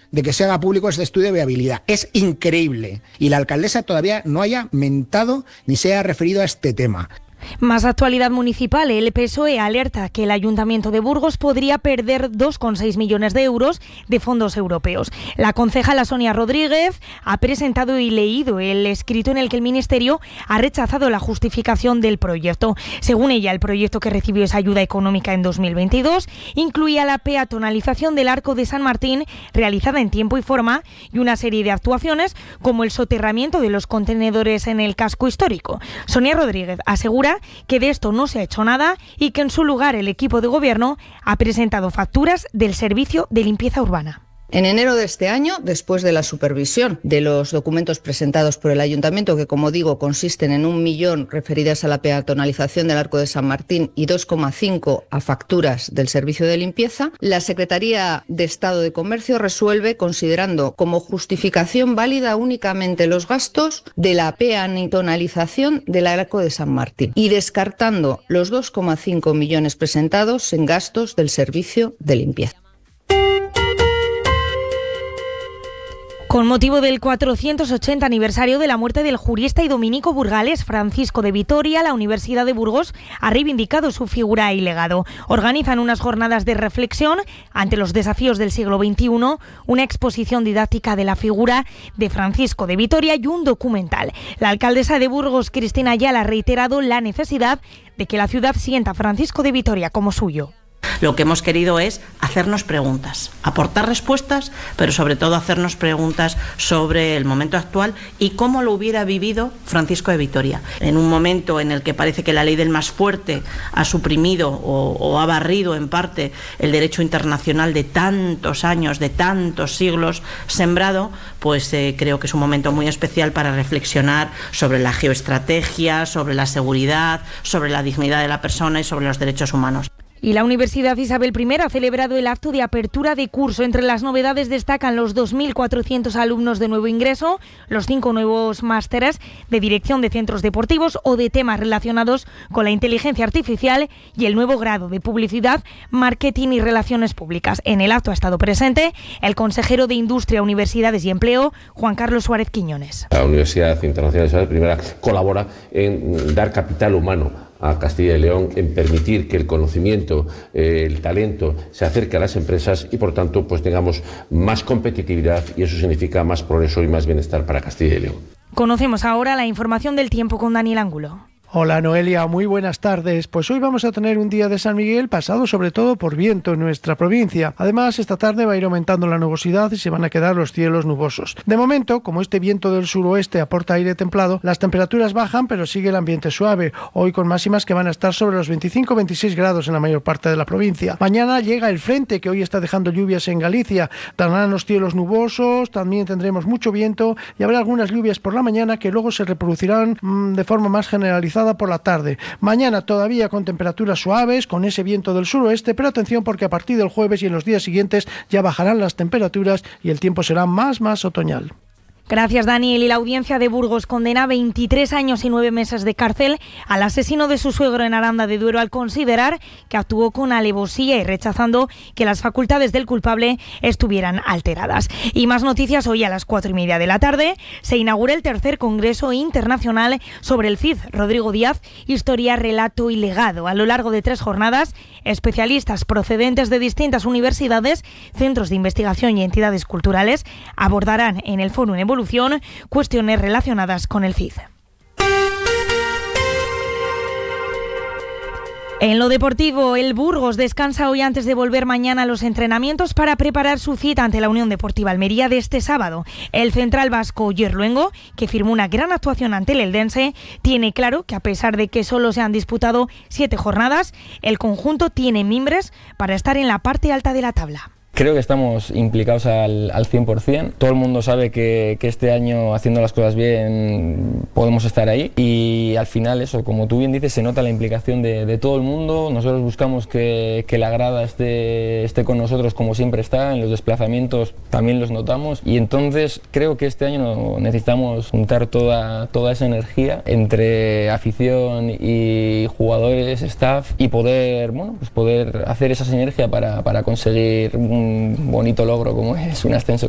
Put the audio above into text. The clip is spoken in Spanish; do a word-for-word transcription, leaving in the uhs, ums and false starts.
de que se haga público este estudio de viabilidad. Es increíble. Y la alcaldesa todavía no haya mentado ni se haya referido a este tema. Más actualidad municipal. El P S O E alerta que el Ayuntamiento de Burgos podría perder dos coma seis millones de euros de fondos europeos. La concejala Sonia Rodríguez ha presentado y leído el escrito en el que el Ministerio ha rechazado la justificación del proyecto. Según ella, el proyecto que recibió esa ayuda económica en dos mil veintidós incluía la peatonalización del Arco de San Martín realizada en tiempo y forma y una serie de actuaciones como el soterramiento de los contenedores en el casco histórico. Sonia Rodríguez asegura que de esto no se ha hecho nada y que en su lugar el equipo de gobierno ha presentado facturas del servicio de limpieza urbana. En enero de este año, después de la supervisión de los documentos presentados por el Ayuntamiento, que como digo consisten en un millón referidas a la peatonalización del Arco de San Martín y dos coma cinco a facturas del servicio de limpieza, la Secretaría de Estado de Comercio resuelve considerando como justificación válida únicamente los gastos de la peatonalización del Arco de San Martín y descartando los dos coma cinco millones presentados en gastos del servicio de limpieza. Con motivo del cuatrocientos ochenta aniversario de la muerte del jurista y dominico burgalés Francisco de Vitoria, la Universidad de Burgos ha reivindicado su figura y legado. Organizan unas jornadas de reflexión ante los desafíos del siglo veintiuno, una exposición didáctica de la figura de Francisco de Vitoria y un documental. La alcaldesa de Burgos, Cristina Ayala, ha reiterado la necesidad de que la ciudad sienta a Francisco de Vitoria como suyo. Lo que hemos querido es hacernos preguntas, aportar respuestas, pero sobre todo hacernos preguntas sobre el momento actual y cómo lo hubiera vivido Francisco de Vitoria. En un momento en el que parece que la ley del más fuerte ha suprimido o, o ha barrido en parte el derecho internacional de tantos años, de tantos siglos sembrado, pues eh, creo que es un momento muy especial para reflexionar sobre la geoestrategia, sobre la seguridad, sobre la dignidad de la persona y sobre los derechos humanos. Y la Universidad Isabel primera ha celebrado el acto de apertura de curso. Entre las novedades destacan los dos mil cuatrocientos alumnos de nuevo ingreso, los cinco nuevos másteres de dirección de centros deportivos o de temas relacionados con la inteligencia artificial y el nuevo grado de publicidad, marketing y relaciones públicas. En el acto ha estado presente el consejero de Industria, Universidades y Empleo, Juan Carlos Suárez Quiñones. La Universidad Internacional Isabel primera colabora en dar capital humano a Castilla y León, en permitir que el conocimiento, eh, el talento se acerque a las empresas y por tanto pues tengamos más competitividad y eso significa más progreso y más bienestar para Castilla y León. Conocemos ahora la información del tiempo con Daniel Ángulo. Hola Noelia, muy buenas tardes. Pues hoy vamos a tener un día de San Miguel pasado sobre todo por viento en nuestra provincia. Además, esta tarde va a ir aumentando la nubosidad y se van a quedar los cielos nubosos. De momento, como este viento del suroeste aporta aire templado, las temperaturas bajan pero sigue el ambiente suave. Hoy con máximas que van a estar sobre los veinticinco a veintiséis grados en la mayor parte de la provincia. Mañana llega el frente que hoy está dejando lluvias en Galicia. Darán los cielos nubosos, también tendremos mucho viento y habrá algunas lluvias por la mañana que luego se reproducirán mmm, de forma más generalizada por la tarde. Mañana todavía con temperaturas suaves, con ese viento del suroeste, pero atención porque a partir del jueves y en los días siguientes ya bajarán las temperaturas y el tiempo será más, más otoñal. Gracias, Daniel. Y la audiencia de Burgos condena a veintitrés años y nueve meses de cárcel al asesino de su suegro en Aranda de Duero al considerar que actuó con alevosía y rechazando que las facultades del culpable estuvieran alteradas. Y más noticias hoy a las cuatro y media de la tarde. Se inaugura el tercer Congreso Internacional sobre el Cid Rodrigo Díaz, Historia, Relato y Legado. A lo largo de tres jornadas, especialistas procedentes de distintas universidades, centros de investigación y entidades culturales abordarán en el Foro en Evolución cuestiones relacionadas con el Cid. En lo deportivo, el Burgos descansa hoy antes de volver mañana a los entrenamientos para preparar su cita ante la Unión Deportiva Almería de este sábado. El central vasco Oyer Luengo, que firmó una gran actuación ante el Eldense, tiene claro que a pesar de que solo se han disputado siete jornadas, el conjunto tiene mimbres para estar en la parte alta de la tabla. Creo que estamos implicados al, al cien por cien. Todo el mundo sabe que, que este año, haciendo las cosas bien, podemos estar ahí. Y al final eso, como tú bien dices, se nota la implicación de, de todo el mundo. Nosotros buscamos que, que la grada esté, esté con nosotros como siempre está. En los desplazamientos también los notamos. Y entonces creo que este año necesitamos juntar toda, toda esa energía entre afición y jugadores, staff, y poder, bueno, pues poder hacer esa sinergia para, para conseguir un bonito logro como es un ascenso.